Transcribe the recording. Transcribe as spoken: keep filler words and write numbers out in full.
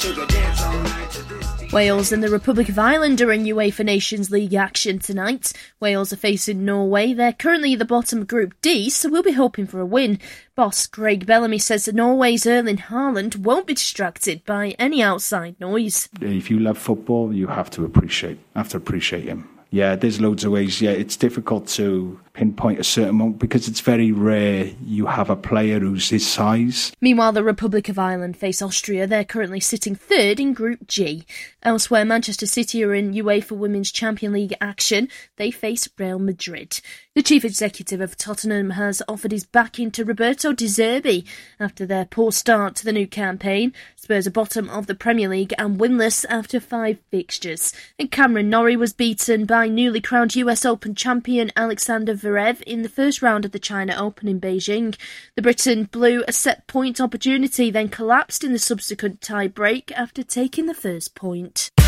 Wales and the Republic of Ireland are in UEFA Nations League action tonight. Wales are facing Norway. They're currently at the bottom of Group D, so we'll be hoping for a win. Boss Craig Bellamy says that Norway's Erling Haaland won't be distracted by any outside noise. If you love football, you have to appreciate, have to appreciate him. Yeah, there's loads of ways. Yeah, it's difficult to pinpoint a certain moment because it's very rare you have a player who's his size. Meanwhile, the Republic of Ireland face Austria. They're currently sitting third in Group G. Elsewhere, Manchester City are in UEFA Women's Champions League action. They face Real Madrid. The chief executive of Tottenham has offered his backing to Roberto De Zerbi after their poor start to the new campaign. Spurs are bottom of the Premier League and winless after five fixtures. And Cameron Norrie was beaten by newly crowned U S Open champion Alexander Zverev in the first round of the China Open in Beijing. The Briton blew a set point opportunity, then collapsed in the subsequent tie break after taking the first point.